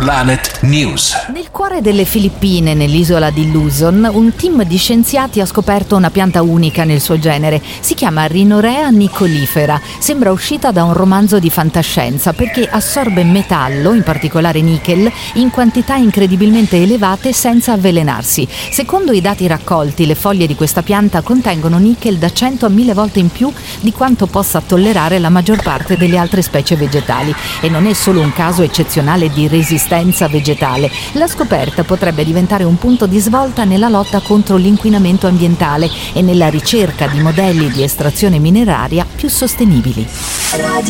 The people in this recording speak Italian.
Planet News. Nel cuore delle Filippine, nell'isola di Luzon, un team di scienziati ha scoperto una pianta unica nel suo genere. Si chiama Rhinorrhea nicolifera. Sembra uscita da un romanzo di fantascienza perché assorbe metallo, in particolare nickel, in quantità incredibilmente elevate senza avvelenarsi. Secondo i dati raccolti, le foglie di questa pianta contengono nickel da 100 a 1000 volte in più di quanto possa tollerare la maggior parte delle altre specie vegetali. E non è solo un caso eccezionale di resistenza vegetale. La scoperta potrebbe diventare un punto di svolta nella lotta contro l'inquinamento ambientale e nella ricerca di modelli di estrazione mineraria più sostenibili.